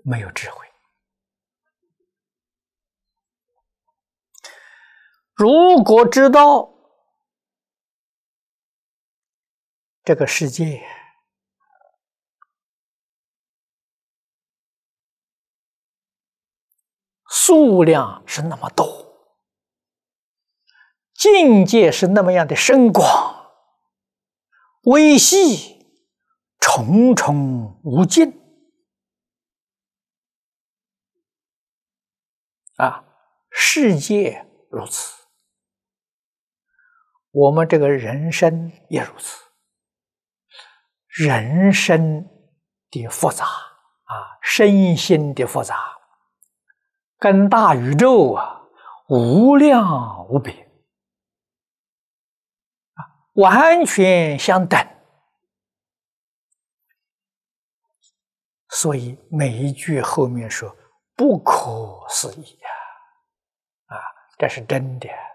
没有智慧。如果知道这个世界数量是那么多，境界是那么样的深广，微细重重无尽啊！世界如此，我们这个人生也如此。人生的复杂啊，身心的复杂，跟大宇宙啊无量无边啊，完全相等。所以每一句后面说不可思议呀，啊，这是真的。